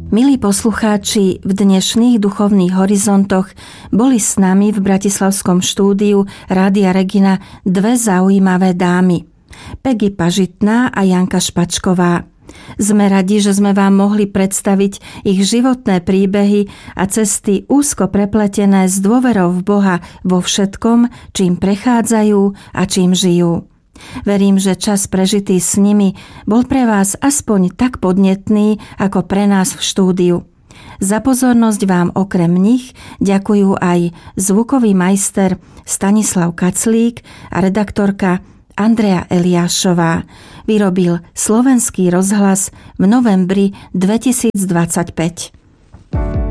Milí poslucháči, v dnešných duchovných horizontoch boli s nami v bratislavskom štúdiu Rádia Regina dve zaujímavé dámy. Peggy Pažitná a Janka Špačková. Sme radi, že sme vám mohli predstaviť ich životné príbehy a cesty úzko prepletené s dôverou v Boha vo všetkom, čím prechádzajú a čím žijú. Verím, že čas prežitý s nimi bol pre vás aspoň tak podnetný, ako pre nás v štúdiu. Za pozornosť vám okrem nich ďakujú aj zvukový majster Stanislav Kaclík a redaktorka Andrea Eliášová. Vyrobil Slovenský rozhlas v novembri 2025.